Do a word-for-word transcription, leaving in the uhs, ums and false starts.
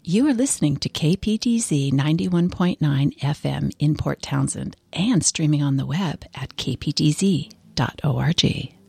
You are listening to K P D Z ninety-one point nine F M in Port Townsend and streaming on the web at k p d z dot org.